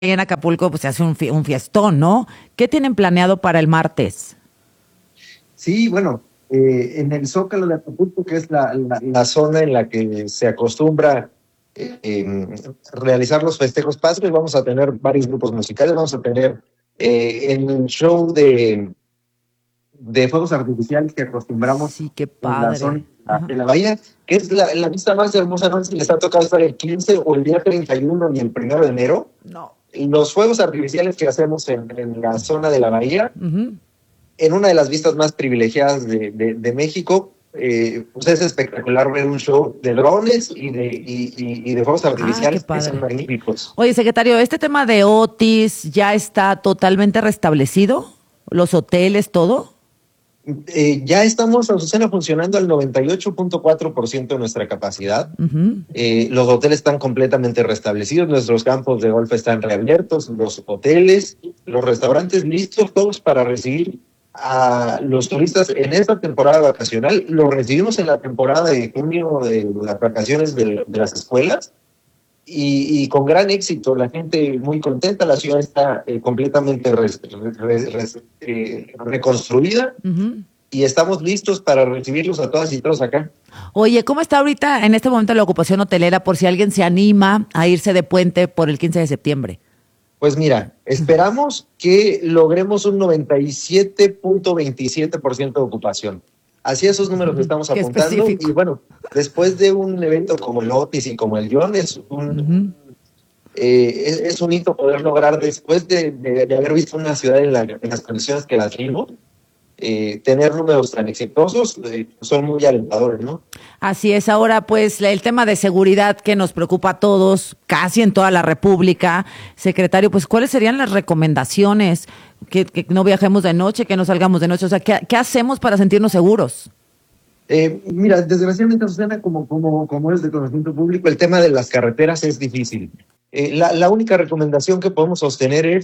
en Acapulco pues se hace un fiestón, ¿no? ¿Qué tienen planeado para el martes? Sí, bueno, en el Zócalo de Acapulco, que es la zona en la que se acostumbra realizar los festejos patrios, vamos a tener varios grupos musicales, vamos a tener el show de fuegos artificiales que acostumbramos Sí, qué en la padre. zona Ajá. de la bahía, que es la vista más hermosa, no sé si les ha tocado estar el 15 o el día 31 ni el 1 de enero. No. Y los fuegos artificiales que hacemos en la zona de la bahía, Ujú. en una de las vistas más privilegiadas de México, pues es espectacular ver un show de drones y de fuegos Ah, qué artificiales que son padre. magníficos. Oye, secretario, ¿este tema de Otis ya está totalmente restablecido? ¿Los hoteles, todo? Ya estamos, Azucena, funcionando al 98.4% de nuestra capacidad. Ujú. Los hoteles están completamente restablecidos, nuestros campos de golf están reabiertos, los hoteles, los restaurantes listos, todos para recibir a los turistas en esta temporada vacacional. Los recibimos en la temporada de junio de las vacaciones de las escuelas y con gran éxito, la gente muy contenta, la ciudad está completamente reconstruida. Ujú. Y estamos listos para recibirlos a todas y todos acá. Oye, ¿cómo está ahorita en este momento la ocupación hotelera por si alguien se anima a irse de puente por el 15 de septiembre? Pues mira, esperamos que logremos un 97.27% de ocupación. Así esos números que estamos Qué apuntando. específico. Y bueno, después de un evento como el Otis y como el John, es un hito poder lograr, después de haber visto una ciudad en las condiciones que las vimos, tener números tan exitosos, son muy alentadores, ¿no? Así es, ahora pues el tema de seguridad que nos preocupa a todos, casi en toda la República. Secretario, pues ¿cuáles serían las recomendaciones? Que no viajemos de noche, que no salgamos de noche, o sea, ¿qué hacemos para sentirnos seguros? Mira, desgraciadamente, Susana, como es de conocimiento público, el tema de las carreteras es difícil. La única recomendación que podemos sostener es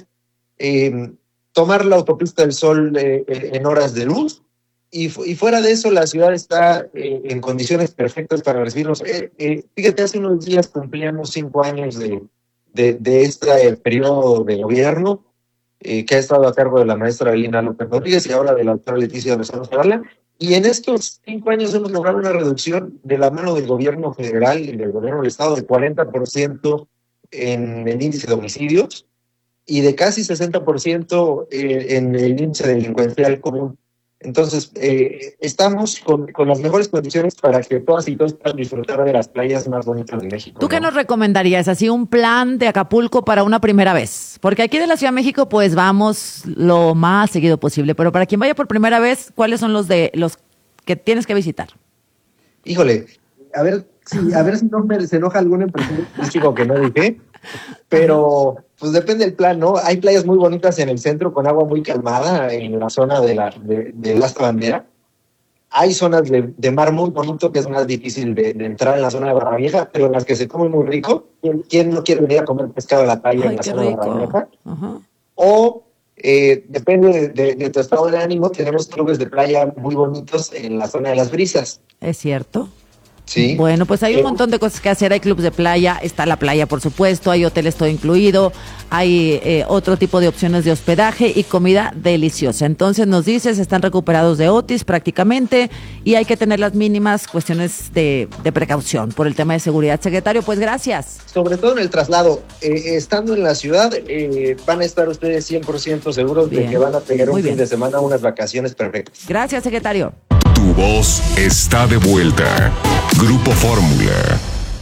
tomar la autopista del Sol en horas de luz, y fuera de eso la ciudad está en condiciones perfectas para recibirnos. Fíjate, hace unos días cumplíamos 5 años de este periodo de gobierno que ha estado a cargo de la maestra Elena López Rodríguez y ahora de la doctora Leticia Lozano Zavala. Y en estos 5 años hemos logrado una reducción de la mano del gobierno federal y del gobierno del estado de 40% en el índice de homicidios y de casi 60% en el índice delincuencial común. Entonces, estamos con las mejores condiciones para que todas y todos puedan disfrutar de las playas más bonitas de México, ¿Tú qué ¿no? nos recomendarías? Así un plan de Acapulco para una primera vez. Porque aquí de la Ciudad de México, pues vamos lo más seguido posible. Pero para quien vaya por primera vez, ¿cuáles son los que tienes que visitar? Híjole, a ver si no se enoja algún empresario turístico que no dije, pero pues depende del plan, ¿no? Hay playas muy bonitas en el centro con agua muy calmada en la zona de la bandera. Hay zonas de mar muy bonito que es más difícil de entrar en la zona de Barra Vieja, pero en las que se come muy rico. ¿Quién no quiere venir a comer pescado a la playa en Ay, la qué zona de Barra rico. Vieja? Ajá. O depende de tu estado de ánimo, tenemos clubes de playa muy bonitos en la zona de Las Brisas. ¿Es cierto? Sí. Bueno, pues hay un montón de cosas que hacer. Hay clubes de playa, está la playa, por supuesto, hay hoteles todo incluido, hay otro tipo de opciones de hospedaje y comida deliciosa. Entonces nos dices, están recuperados de Otis prácticamente y hay que tener las mínimas cuestiones de precaución por el tema de seguridad. Secretario, pues gracias. Sobre todo en el traslado, estando en la ciudad, van a estar ustedes 100% seguros Bien. de que van a tener Muy un bien. fin de semana, unas vacaciones perfectas. Gracias, secretario. Tu voz está de vuelta. Grupo Fórmula.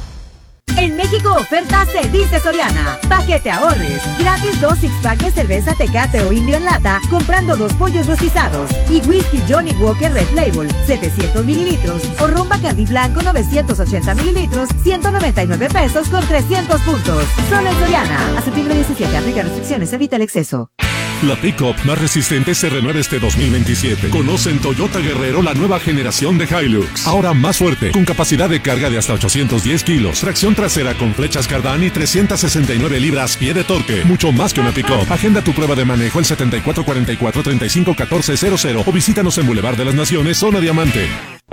En México oferta se dice Soriana. Pa' que te ahorres. Gratis 2 six-pack de cerveza Tecate o Indio en lata comprando 2 pollos rostizados. Y whisky Johnny Walker Red Label 700 mililitros. O rum Bacardi Blanco 980 mililitros 199 pesos con 300 puntos. Solo en Soriana. A septiembre 17. Aplica restricciones. Evita el exceso. La pick-up más resistente se renueva este 2027. Conoce en Toyota Guerrero la nueva generación de Hilux. Ahora más fuerte, con capacidad de carga de hasta 810 kilos, tracción trasera con flechas Cardán y 369 libras-pie de torque. Mucho más que una pick-up. Agenda tu prueba de manejo el 7444-351400 o visítanos en Boulevard de las Naciones, zona Diamante.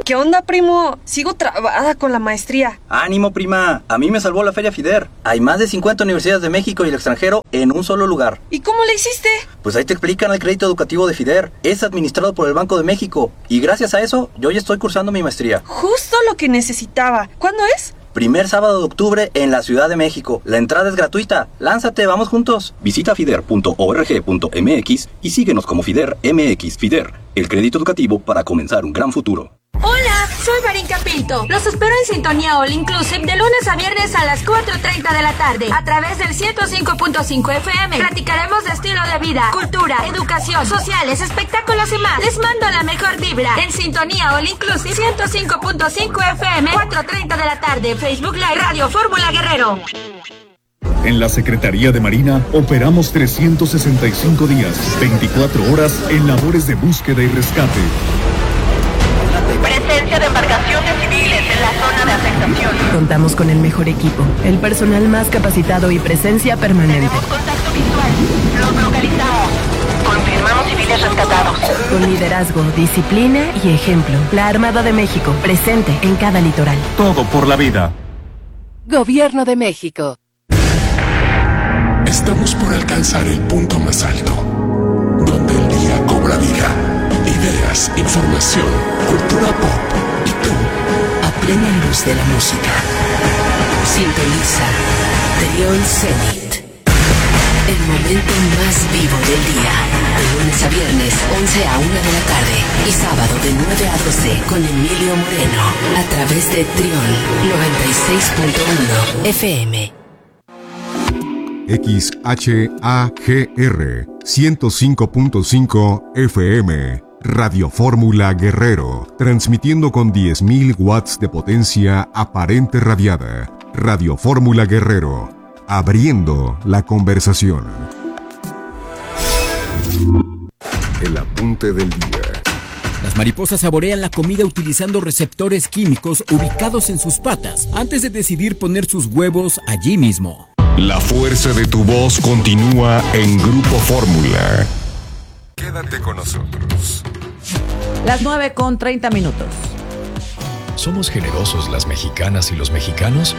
¿Qué onda, primo? Sigo trabada con la maestría. ¡Ánimo, prima! A mí me salvó la Feria FIDER. Hay más de 50 universidades de México y el extranjero en un solo lugar. ¿Y cómo le hiciste? Pues ahí te explican el crédito educativo de FIDER. Es administrado por el Banco de México. Y gracias a eso, yo ya estoy cursando mi maestría. Justo lo que necesitaba. ¿Cuándo es? Primer sábado de octubre en la Ciudad de México. La entrada es gratuita. Lánzate, vamos juntos. Visita fider.org.mx y síguenos como FIDER MX. FIDER, el crédito educativo para comenzar un gran futuro. Hola, soy Marinka Pinto. Los espero en Sintonía All Inclusive de lunes a viernes a las 4:30 de la tarde a través del 105.5 FM. Platicaremos de estilo de vida, cultura, educación, sociales, espectáculos y más. Les mando la mejor vibra en Sintonía All Inclusive 105.5 FM, 4:30 de la tarde. Facebook Live Radio Fórmula Guerrero. En la Secretaría de Marina operamos 365 días, 24 horas en labores de búsqueda y rescate. Presencia de embarcaciones civiles en la zona de afectación. Contamos con el mejor equipo, el personal más capacitado y presencia permanente. Tenemos contacto visual. Los localizamos. Confirmamos civiles rescatados. Con liderazgo, disciplina y ejemplo. La Armada de México, presente en cada litoral. Todo por la vida. Gobierno de México. Estamos por alcanzar el punto más alto, donde el día cobra vida. Ideas, información, cultura pop y tú, a plena luz de la música. Sintoniza Trión Zenit. El momento más vivo del día. De lunes a viernes, 11 a 1 de la tarde. Y sábado de 9 a 12 con Emilio Moreno. A través de Trión 96.1 FM. XHAGR 105.5 FM. Radio Fórmula Guerrero, transmitiendo con 10.000 watts de potencia aparente radiada. Radio Fórmula Guerrero, abriendo la conversación. El apunte del día. Las mariposas saborean la comida utilizando receptores químicos ubicados en sus patas antes de decidir poner sus huevos allí mismo. La fuerza de tu voz continúa en Grupo Fórmula. Quédate con nosotros. Las 9:30. ¿Somos generosos las mexicanas y los mexicanos?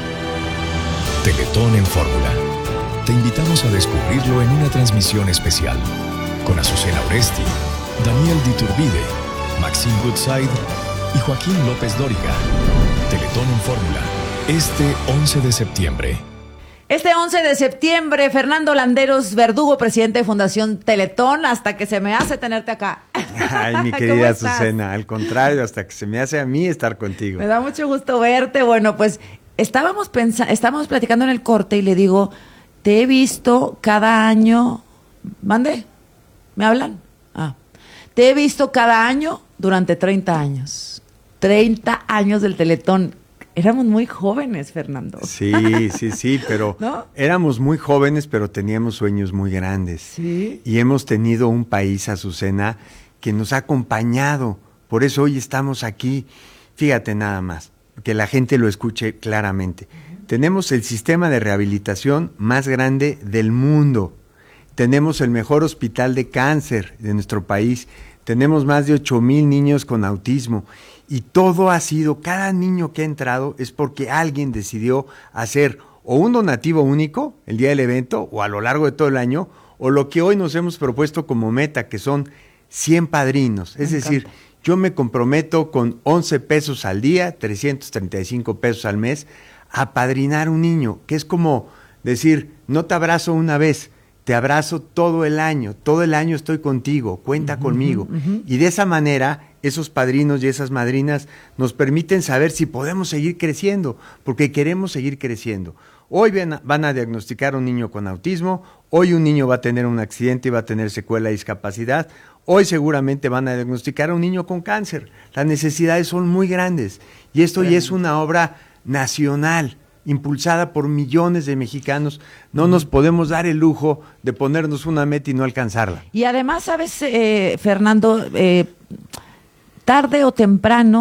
Teletón en Fórmula. Te invitamos a descubrirlo en una transmisión especial con Azucena Oresti, Daniel Diturbide, Maxine Goodside y Joaquín López Dóriga. Teletón en Fórmula, este 11 de septiembre. Este 11 de septiembre, Fernando Landeros Verdugo, presidente de Fundación Teletón, hasta que se me hace tenerte acá. Ay, mi querida Azucena, al contrario, hasta que se me hace a mí estar contigo. Me da mucho gusto verte. Bueno, pues estábamos platicando en el corte y le digo, te he visto cada año. ¿Mande? ¿Me hablan? Te he visto cada año durante 30 años. 30 años del Teletón. Éramos muy jóvenes, Fernando. Sí, pero ¿no? Éramos muy jóvenes, pero teníamos sueños muy grandes. Sí. Y hemos tenido un país, Azucena, que nos ha acompañado. Por eso hoy estamos aquí. Fíjate nada más, que la gente lo escuche claramente. Tenemos el sistema de rehabilitación más grande del mundo. Tenemos el mejor hospital de cáncer de nuestro país. Tenemos más de 8,000 niños con autismo. Y todo ha sido, cada niño que ha entrado es porque alguien decidió hacer o un donativo único el día del evento o a lo largo de todo el año, o lo que hoy nos hemos propuesto como meta, que son 100 padrinos. Es decir, yo me comprometo con 11 pesos al día, 335 pesos al mes, a padrinar un niño, que es como decir, no te abrazo una vez, te abrazo todo el año estoy contigo, cuenta conmigo. Y de esa manera, esos padrinos y esas madrinas nos permiten saber si podemos seguir creciendo, porque queremos seguir creciendo. Hoy van a diagnosticar a un niño con autismo, hoy un niño va a tener un accidente y va a tener secuela de discapacidad, hoy seguramente van a diagnosticar a un niño con cáncer. Las necesidades son muy grandes y esto ya es una obra nacional, impulsada por millones de mexicanos. No nos podemos dar el lujo de ponernos una meta y no alcanzarla. Y además, ¿sabes, Fernando? Tarde o temprano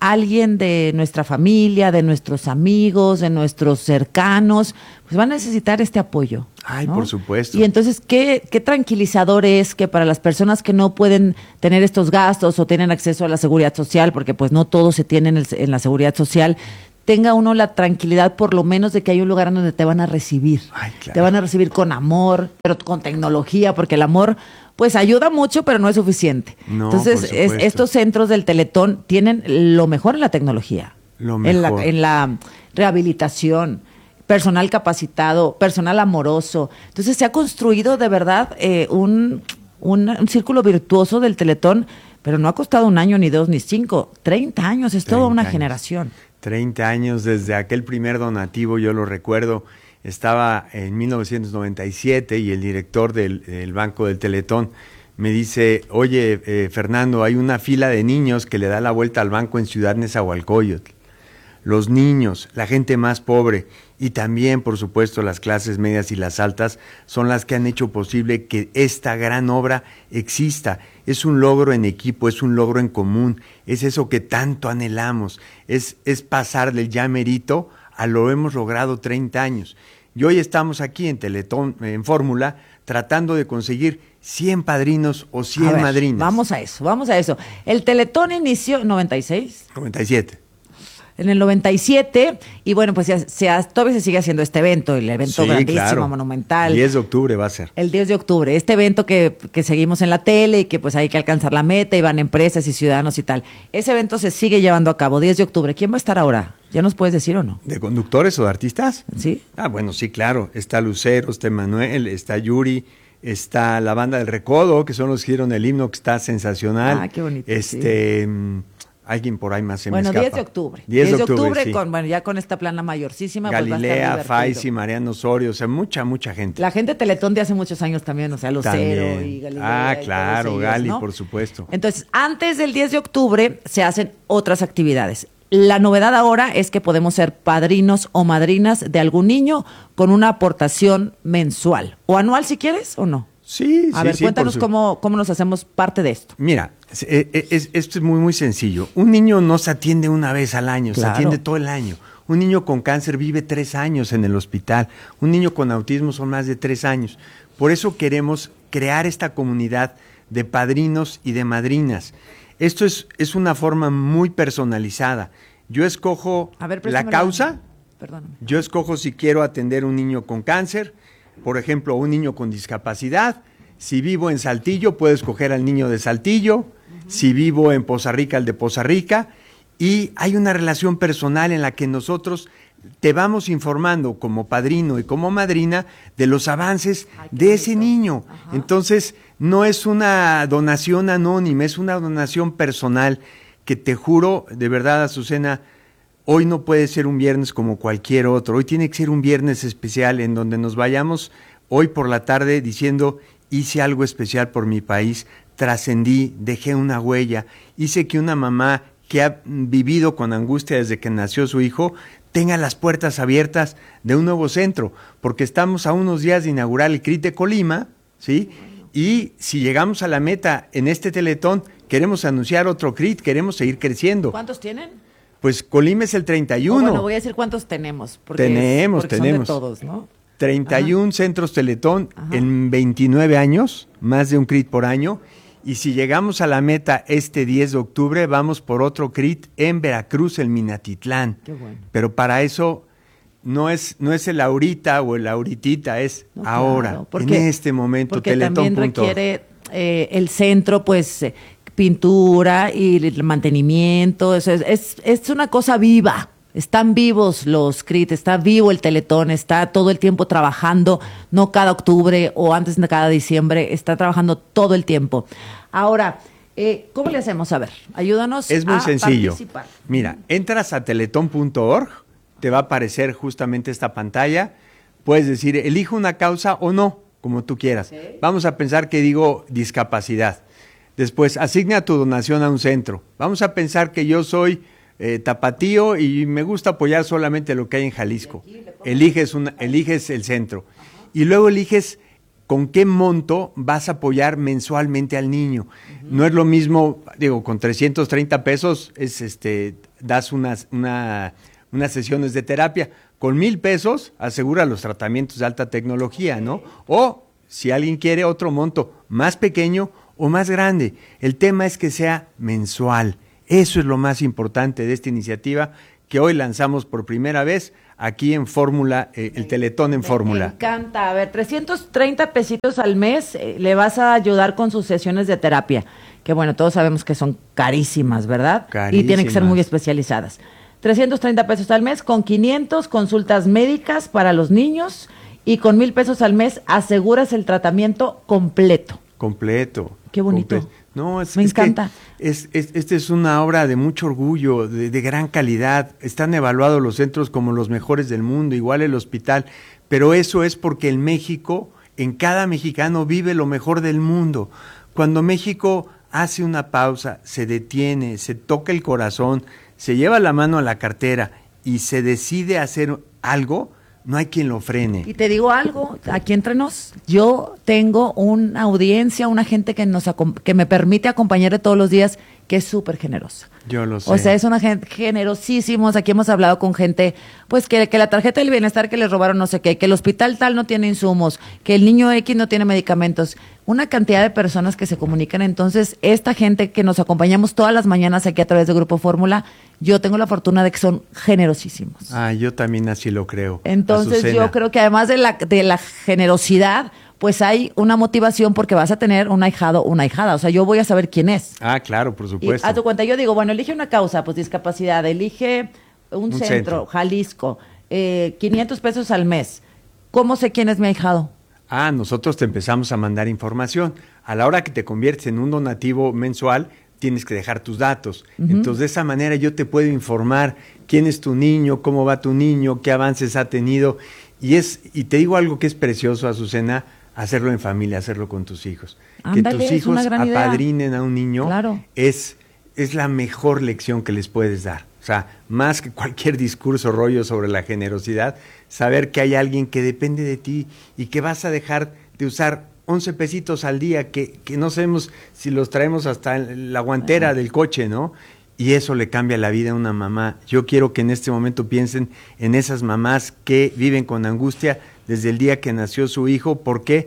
alguien de nuestra familia, de nuestros amigos, de nuestros cercanos, pues va a necesitar este apoyo. Ay, ¿no? por supuesto. Y entonces, ¿qué tranquilizador es que para las personas que no pueden tener estos gastos o tienen acceso a la seguridad social, porque pues no todo se tiene en la seguridad social, tenga uno la tranquilidad por lo menos de que hay un lugar donde te van a recibir. Ay, claro. Te van a recibir con amor, pero con tecnología, porque el amor pues ayuda mucho, pero no es suficiente. No, entonces, por supuesto. estos centros del Teletón tienen lo mejor en la tecnología, Lo mejor. en la rehabilitación, personal capacitado, personal amoroso. Entonces se ha construido de verdad un círculo virtuoso del Teletón, pero no ha costado 1 año, ni 2, ni 5, 30 años, es toda una años. generación. 30 años desde aquel primer donativo, yo lo recuerdo, estaba en 1997 y el director del Banco del Teletón me dice, oye, Fernando, hay una fila de niños que le da la vuelta al banco en Ciudad Nezahualcóyotl. Los niños, la gente más pobre y también, por supuesto, las clases medias y las altas son las que han hecho posible que esta gran obra exista. Es un logro en equipo, es un logro en común, es eso que tanto anhelamos, es pasar del ya merito a lo hemos logrado 30 años. Y hoy estamos aquí en Teletón, en Fórmula, tratando de conseguir 100 padrinos o 100 madrinas. Vamos a eso. El Teletón inició en 96. 97. En el 97, y bueno, pues todavía se sigue haciendo este evento, el evento grandísimo, claro. monumental. El 10 de octubre va a ser. El 10 de octubre, este evento que seguimos en la tele y que pues hay que alcanzar la meta y van empresas y ciudadanos y tal. Ese evento se sigue llevando a cabo, 10 de octubre. ¿Quién va a estar ahora? ¿Ya nos puedes decir o no? ¿De conductores o de artistas? Sí. Ah, bueno, sí, claro. Está Lucero, está Emanuel, está Yuri, está la banda del Recodo, que son los que hicieron el himno, que está sensacional. Ah, qué bonito. Alguien por ahí más se me escapa. escapa. 10 de octubre. 10 de octubre, sí. ya con esta plana mayorcísima. Galilea, pues va a estar Faisy, Mariano Osorio, o sea, mucha gente. La gente de Teletón de hace muchos años también, o sea, Lucero también. y Galilea. Ah, claro, ellos, Gali, ¿no? por supuesto. Entonces, antes del 10 de octubre se hacen otras actividades. La novedad ahora es que podemos ser padrinos o madrinas de algún niño con una aportación mensual. O anual si quieres o no. Sí, A ver, cuéntanos cómo nos hacemos parte de esto. Mira, esto es muy sencillo. Un niño no se atiende una vez al año, Claro. se atiende todo el año. Un niño con cáncer vive 3 años en el hospital. Un niño con autismo son más de 3 años. Por eso queremos crear esta comunidad de padrinos y de madrinas. Esto es una forma muy personalizada. Yo escojo la causa. Perdóname. Yo escojo si quiero atender a un niño con cáncer, por ejemplo, un niño con discapacidad. Si vivo en Saltillo, puedo escoger al niño de Saltillo. Si vivo en Poza Rica, al de Poza Rica. Y hay una relación personal en la que nosotros te vamos informando como padrino y como madrina de los avances de ese niño. Ajá. Entonces, no es una donación anónima, es una donación personal que te juro, de verdad, Azucena, hoy no puede ser un viernes como cualquier otro. Hoy tiene que ser un viernes especial en donde nos vayamos hoy por la tarde diciendo, hice algo especial por mi país, trascendí, dejé una huella, hice que una mamá que ha vivido con angustia desde que nació su hijo tenga las puertas abiertas de un nuevo centro, porque estamos a unos días de inaugurar el CRIT de Colima, ¿sí? Y si llegamos a la meta en este Teletón, queremos anunciar otro CRIT, queremos seguir creciendo. ¿Cuántos tienen? Pues Colima es el 31. Bueno, voy a decir cuántos tenemos. Porque tenemos. Son de todos, ¿no? 31 centros Teletón en 29 años, más de un CRIT por año. Y si llegamos a la meta este 10 de octubre, vamos por otro CRIT en Veracruz, el Minatitlán. Qué bueno. Pero para eso no es el ahorita o el ahorita, es ahora, claro, porque, en este momento. Porque también requiere el centro, pues, pintura y el mantenimiento. Es una cosa viva. Están vivos los CRIT, está vivo el Teletón, está todo el tiempo trabajando, no cada octubre o antes de cada diciembre, está trabajando todo el tiempo. Ahora, ¿cómo le hacemos? A ver, ayúdanos a Es muy sencillo. Participar. Mira, entras a teletón.org, te va a aparecer justamente esta pantalla, puedes decir, elijo una causa o no, como tú quieras. ¿Sí? Vamos a pensar que digo discapacidad. Después, asigna tu donación a un centro. Vamos a pensar que yo soy tapatío y me gusta apoyar solamente lo que hay en Jalisco. Eliges el centro. Ajá. Y luego eliges con qué monto vas a apoyar mensualmente al niño. No es lo mismo, con 330 pesos das unas sesiones de terapia. Con 1,000 pesos asegura los tratamientos de alta tecnología, ¿no? O si alguien quiere otro monto más pequeño o más grande. El tema es que sea mensual. Eso es lo más importante de esta iniciativa que hoy lanzamos por primera vez aquí en Fórmula, el Teletón en Fórmula. Me encanta. A ver, 330 pesitos al mes le vas a ayudar con sus sesiones de terapia, que bueno, todos sabemos que son carísimas, ¿verdad? Carísimas. Y tienen que ser muy especializadas. 330 pesos al mes, con 500 consultas médicas para los niños y con 1,000 pesos al mes aseguras el tratamiento completo. Completo. Qué bonito. No, me encanta. Esta es una obra de mucho orgullo, de gran calidad. Están evaluados los centros como los mejores del mundo, igual el hospital. Pero eso es porque en México, en cada mexicano vive lo mejor del mundo. Cuando México hace una pausa, se detiene, se toca el corazón, se lleva la mano a la cartera y se decide hacer algo, no hay quien lo frene. Y te digo algo, aquí entre nos, yo tengo una audiencia, una gente que me permite acompañarle todos los días, que es súper generosa. Yo lo sé. O sea, es una gente generosísimos. Aquí hemos hablado con gente, pues que la tarjeta del bienestar que les robaron no sé qué, que el hospital tal no tiene insumos, que el niño X no tiene medicamentos. Una cantidad de personas que se comunican. Entonces, esta gente que nos acompañamos todas las mañanas aquí a través de Grupo Fórmula, yo tengo la fortuna de que son generosísimos. Yo también así lo creo. Entonces, Azucena, yo creo que además de la generosidad, pues hay una motivación porque vas a tener un ahijado o una ahijada. O sea, yo voy a saber quién es. Claro, por Y supuesto. a tu cuenta, yo digo, bueno, elige una causa, pues discapacidad, elige un centro, Jalisco, 500 pesos al mes. ¿Cómo sé quién es mi ahijado? Nosotros te empezamos a mandar información. A la hora que te conviertes en un donativo mensual, tienes que dejar tus datos. Entonces, de esa manera yo te puedo informar quién es tu niño, cómo va tu niño, qué avances ha tenido. Y te digo algo que es precioso, Azucena, hacerlo en familia, hacerlo con tus hijos. Ándale, que tus hijos apadrinen idea. A un niño, claro. es la mejor lección que les puedes dar. O sea, más que cualquier discurso rollo sobre la generosidad, saber que hay alguien que depende de ti y que vas a dejar de usar 11 pesitos al día, que no sabemos si los traemos hasta la guantera del coche, ¿no? Y eso le cambia la vida a una mamá. Yo quiero que en este momento piensen en esas mamás que viven con angustia desde el día que nació su hijo, porque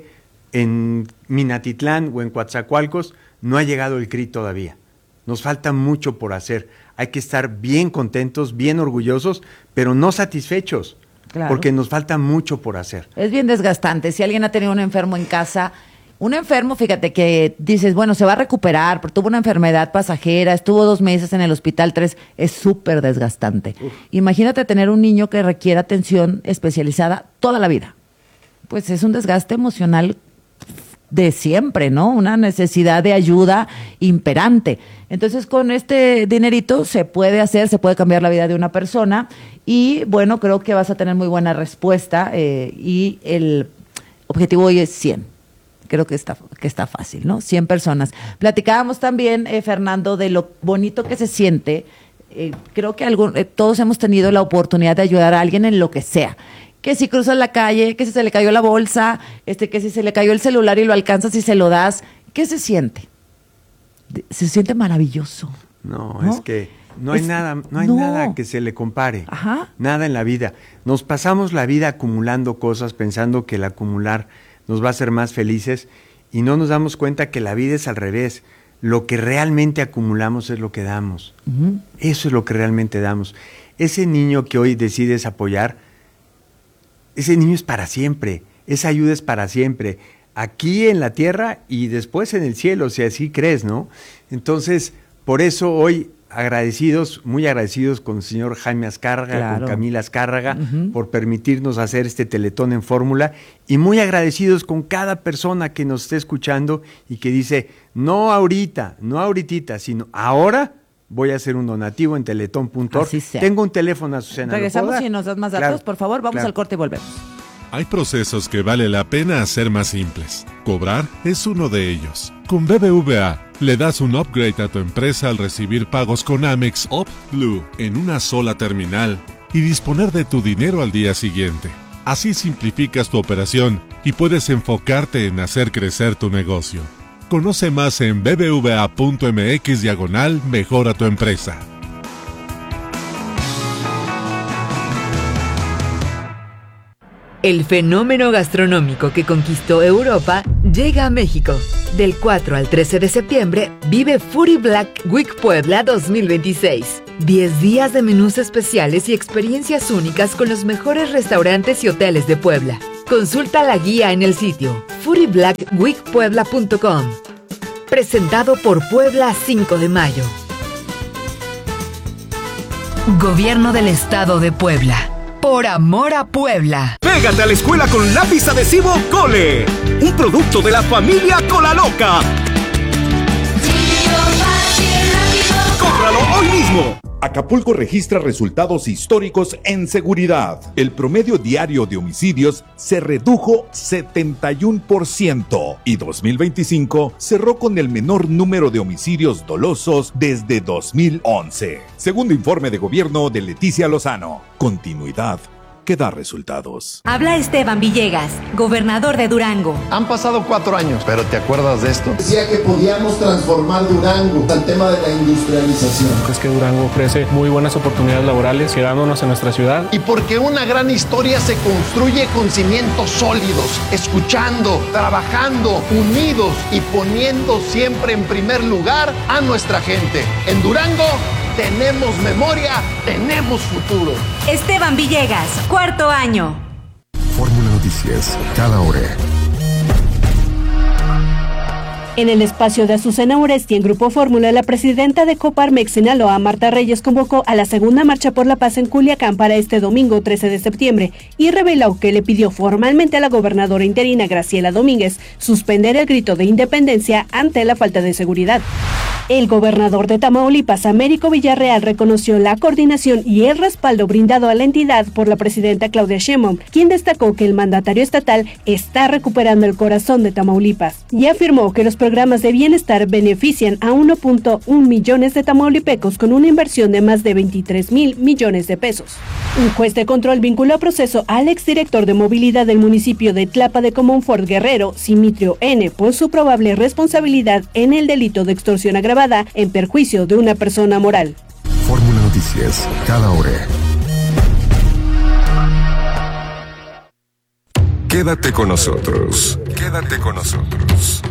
en Minatitlán o en Coatzacoalcos no ha llegado el CRI todavía. Nos falta mucho por hacer. Hay que estar bien contentos, bien orgullosos, pero no satisfechos, claro, porque nos falta mucho por hacer. Es bien desgastante. Si alguien ha tenido un enfermo en casa, un enfermo, fíjate, que dices, bueno, se va a recuperar, pero tuvo una enfermedad pasajera, estuvo 2 meses en el hospital, 3, es súper desgastante. Imagínate tener un niño que requiere atención especializada toda la vida. Pues es un desgaste emocional de siempre, ¿no? Una necesidad de ayuda imperante. Entonces, con este dinerito se puede cambiar la vida de una persona y, bueno, creo que vas a tener muy buena respuesta y el objetivo hoy es 100. Creo que está fácil, ¿no? 100 personas. Platicábamos también, Fernando, de lo bonito que se siente. Creo que todos hemos tenido la oportunidad de ayudar a alguien en lo que sea. Que si cruzas la calle, que si se le cayó la bolsa, que si se le cayó el celular y lo alcanzas y se lo das. ¿Qué se siente? Se siente maravilloso. No, es que no hay nada que se le compare. Ajá. Nada en la vida. Nos pasamos la vida acumulando cosas pensando que el acumular nos va a hacer más felices y no nos damos cuenta que la vida es al revés. Lo que realmente acumulamos es lo que damos. Uh-huh. Eso es lo que realmente damos. Ese niño que hoy decides apoyar, ese niño es para siempre. Esa ayuda es para siempre. Aquí en la tierra y después en el cielo, si así crees, ¿no? Entonces, por eso hoy muy agradecidos con el señor Jaime Azcárraga, claro, con Camila Azcárraga, uh-huh, por permitirnos hacer este Teletón en Fórmula, y muy agradecidos con cada persona que nos esté escuchando y que dice, no ahorita, sino ahora voy a hacer un donativo en teletón.org. Tengo un teléfono, Azucena. Regresamos y nos das más datos, claro, por favor, vamos claro. al corte y volvemos. Hay procesos que vale la pena hacer más simples. Cobrar es uno de ellos. Con BBVA, le das un upgrade a tu empresa al recibir pagos con Amex Up Blue en una sola terminal y disponer de tu dinero al día siguiente. Así simplificas tu operación y puedes enfocarte en hacer crecer tu negocio. Conoce más en bbva.mx/mejora tu empresa. El fenómeno gastronómico que conquistó Europa llega a México. Del 4 al 13 de septiembre, vive Foodie Black Week Puebla 2026. 10 días de menús especiales y experiencias únicas con los mejores restaurantes y hoteles de Puebla. Consulta la guía en el sitio foodieblackweekpuebla.com. Presentado por Puebla 5 de mayo. Gobierno del Estado de Puebla. Por amor a Puebla. Pégate a la escuela con lápiz adhesivo Cole. Un producto de la familia Colaloca. ¡Cómpralo hoy mismo! Acapulco registra resultados históricos en seguridad. El promedio diario de homicidios se redujo 71% y 2025 cerró con el menor número de homicidios dolosos desde 2011. Segundo informe de gobierno de Leticia Lozano. Continuidad que da resultados. Habla Esteban Villegas, gobernador de Durango. Han pasado 4 años, pero ¿te acuerdas de esto? Decía que podíamos transformar Durango al tema de la industrialización. Es que Durango ofrece muy buenas oportunidades laborales, quedándonos en nuestra ciudad. Y porque una gran historia se construye con cimientos sólidos, escuchando, trabajando, unidos y poniendo siempre en primer lugar a nuestra gente. En Durango tenemos memoria, tenemos futuro. Esteban Villegas, 4º año. Fórmula Noticias, cada hora. En el espacio de Azucena Oresti en Grupo Fórmula, la presidenta de Coparmex Sinaloa, Marta Reyes, convocó a la segunda marcha por la paz en Culiacán para este domingo 13 de septiembre y reveló que le pidió formalmente a la gobernadora interina Graciela Domínguez suspender el grito de independencia ante la falta de seguridad. El gobernador de Tamaulipas, Américo Villarreal, reconoció la coordinación y el respaldo brindado a la entidad por la presidenta Claudia Sheinbaum, quien destacó que el mandatario estatal está recuperando el corazón de Tamaulipas y afirmó que los programas de bienestar benefician a 1.1 millones de tamaulipecos con una inversión de más de 23,000 millones de pesos. Un juez de control vinculó a proceso al exdirector de movilidad del municipio de Tlapa de Comonfort, Guerrero, Simitrio N., por su probable responsabilidad en el delito de extorsión agravada en perjuicio de una persona moral. Fórmula Noticias, cada hora. Quédate con nosotros. Quédate con nosotros.